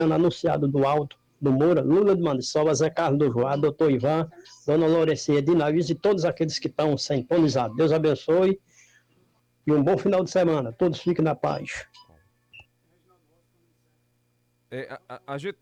anunciado do Alto, do Moura, Lula de Maniçoba, Zé Carlos do Joá, doutor Ivan, dona Laurencia de Navios e todos aqueles que estão sintonizados. Deus abençoe e um bom final de semana. Todos fiquem na paz. A gente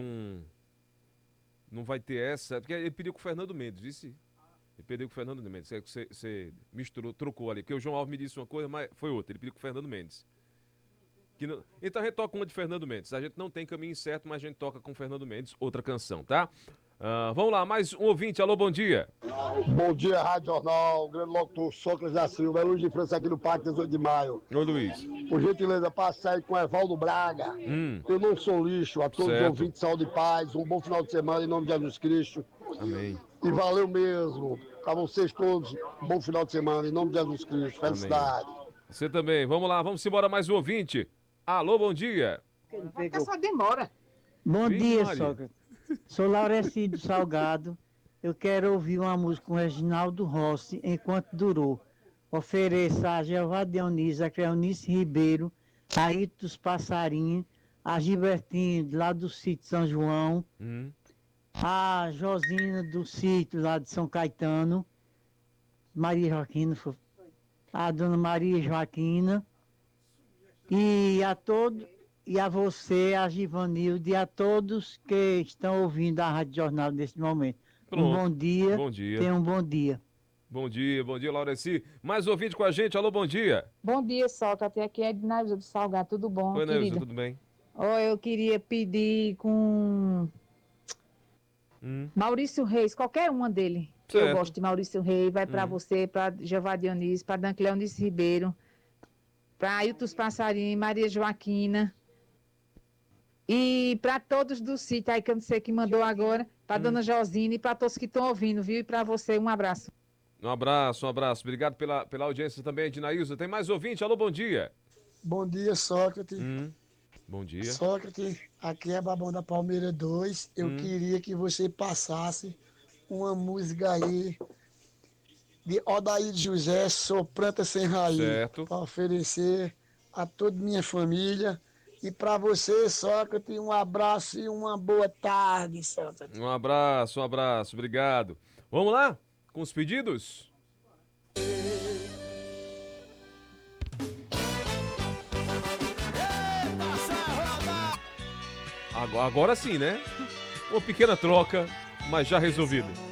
não vai ter essa, porque ele pediu com o Fernando Mendes, disse? Ele pediu com o Fernando Mendes, você misturou, trocou ali, porque o João Alves me disse uma coisa, mas foi outra, ele pediu com o Fernando Mendes. Então a gente toca uma de Fernando Mendes, a gente não tem caminho certo, mas a gente toca com o Fernando Mendes, outra canção, tá? Vamos lá, mais um ouvinte, alô, bom dia. Bom dia, Rádio Jornal, grande locutor Sócrates da Silva, é Luiz de França aqui no Parque 18 de Maio. Ô, Luiz. Por gentileza, passa aí com Evaldo Braga. Eu não sou lixo, a todos os ouvintes, saúde e paz, um bom final de semana em nome de Jesus Cristo. Amém. E valeu mesmo, pra vocês todos, um bom final de semana em nome de Jesus Cristo, felicidade. Amém. Você também, vamos lá, vamos embora mais um ouvinte. Alô, bom dia. Essa demora. Bom Vixe, dia, Maria. Sócrates. Sou Laurecido Salgado. Eu quero ouvir uma música com Reginaldo Rossi, Enquanto Durou. Ofereço a Jeová Dionísio, a Cleonice Ribeiro, a Ito dos Passarinhos, a Gilbertinho, lá do sítio São João, a Josina do sítio lá de São Caetano, Maria Joaquina, a dona Maria Joaquina, e a todos. E a você, a Givanilde, e a todos que estão ouvindo a Rádio Jornal nesse momento. Pronto. Um bom dia. Bom dia. Tenham um bom dia. Bom dia, Laureci. Mais ouvinte com a gente, alô, bom dia. Bom dia, Sócrates. Aqui é de Naivisa do Salgado, tudo bom, Oi, querida? Neuza, tudo bem? Eu queria pedir com Maurício Reis, qualquer uma dele. Que eu Certo. gosto de Maurício Reis. Vai para você, para Jeová Dionísio, para Dan Cleonice Ribeiro, para Ailton dos Passarinhos, Maria Joaquina. E para todos do sítio aí, que eu não sei quem mandou agora, para dona Josine e para todos que estão ouvindo, viu? E para você, um abraço. Um abraço. Obrigado pela audiência também, Ednaílson. Tem mais ouvinte, alô, bom dia. Bom dia, Sócrates. Bom dia. Sócrates, aqui é Babão da Palmeira 2. Eu queria que você passasse uma música aí de Odair José, Sou Planta Sem Raiz. Certo. Para oferecer a toda minha família. E para você, Sócrates, um abraço e uma boa tarde, Sócrates. Um abraço, obrigado. Vamos lá, com os pedidos? Agora sim, né? Uma pequena troca, mas já resolvido.